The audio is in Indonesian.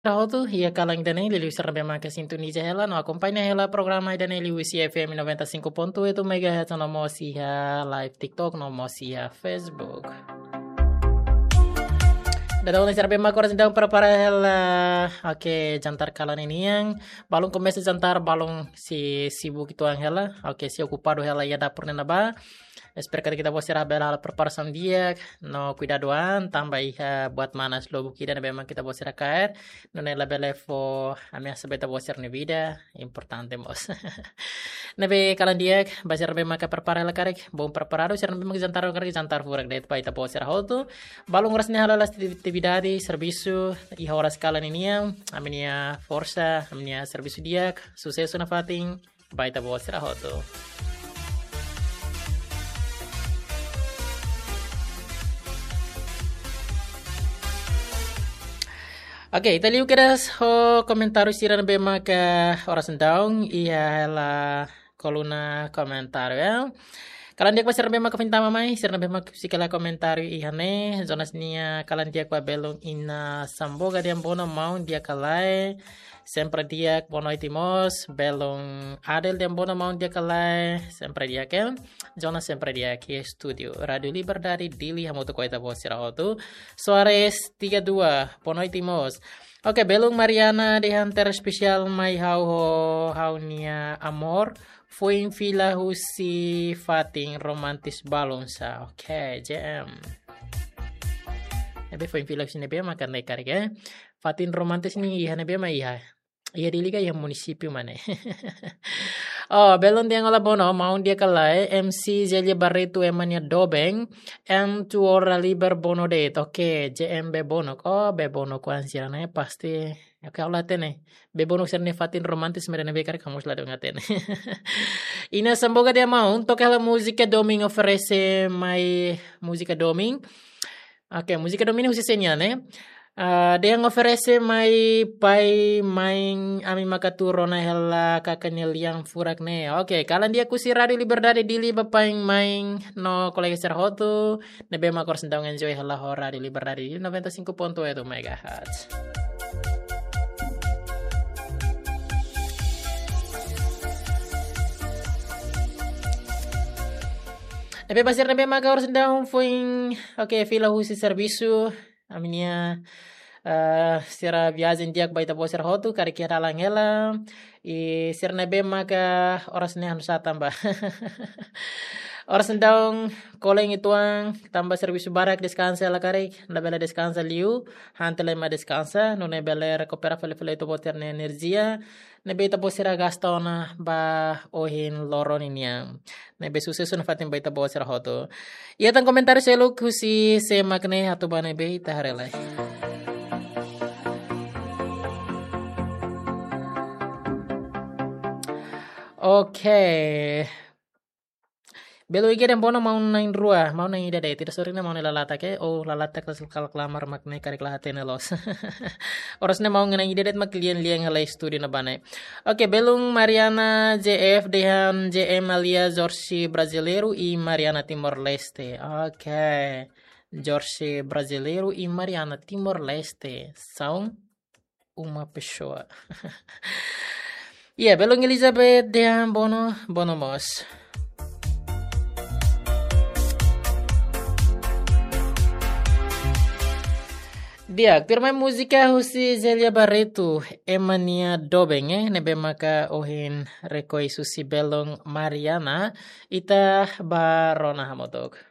Rahoto ia kalang danay liu serbe maka sintonizza hela no acompanha hela programa danay liu FM 95.8 MHz no mosia live TikTok no mosia Facebook. Dadau ni serbe maka orang sedang prepara hela jantar kalan ini yang balong começa jantar balong si sibuk itu ang hela si ocupado hela ia dapur naba. Espero que kita possa bela preparação dia, no cuidadoan, também buat manas logo kita memang kita possa cair, no nela belefo a minha sabeta possa na vida, importante mos. Nebe kalan dia, basir memang que prepara la karek, bom preparado, ser memang jantar furak det pai ta possa hoto, balong rasnya hala las atividades, serviço, e horas kalan ini a minha força, a minha serviço dia, sucesso na fating, pai ta possa hoto. Ita liu quedas ho comentário siran bema que horas daun ia la coluna comentário ya. Kalan dia pasir bema que fintama mai siran bema que sikala comentário ia ne zonas nia kalan dia kwa belong ina samboga dia bono mau dia kalai sempre dia bono itimos belong adel dia bono mau dia kalai sempre dia ke zona sempre dia ke studio Radio Liberdade Dili hamutu koita bosira otu Soares 32 bono itimos. Oke, belong Mariana de Hunter spesial mai hau nia amor foi em fila husi fating romantis balonsa. Oke, JM. Ebe foi em fila husi nebe makan naik karik ya. Fatin romantis ni iha nebe mai iha. Ia diliga yang munisipio mana. Belum dia ngalabono mau dia kalai MC Zelia Barreto emania dobeng M2 ora liber bono det. Oke, JM bono. Bono kuan sirane pasti. Oke, Allah tene. Bono sirane fatin romantis merene bekar kamu selalu ngatene. Ina semoga dia mau untuk hela música doming oferece mai música doming. Oke, música doming khususnya ne. Dia oferece mai pai main ami makaturo na hela kakanil yang furak ne. Oke, kalian dia kusi Radio Liberdade Dili bapaing main no kolega serhotu nebe makor sendang enjoy hela ho Radio Liberdade Dili 95.1 MHz. Nebe basir nebe makor sendang fuing fila husi serviço aminia sira viagem dia baita poser hotu kari kira langela e sir nebe maka oras ne anu tambah oras ndang koleng ituang tambah serviço barak descansa la kari bela descansa liu hantele ma descansa no bela recupera fale itu poter ne energia nebe ita posera gastona ba ohin loron inya nebe sucesso na fatin baita poser hotu ia tang komentar selo kusi se makne hatu ba nebe ita harelai. Oke. Belo ige dan bono mau nain rua, mau nain ida deh. Tidak sore mau lalata ke, lalata kalau kelamar makne karik lahatene los. Orasnya mau nain ida deh mak liang halai studi na bane. Oke, belung Mariana JF dengan JM Alia Jorge Brasileiro e Mariana Timor Leste. Oke. Jorge Brasileiro e Mariana Timor Leste são uma pessoa. Iya, belong Elizabeth dengan Bono Mos. Dia firma musika husi Zelia Barreto emania dobeng nebe maka ohin rekoi susi belong Mariana ita barona hamotok.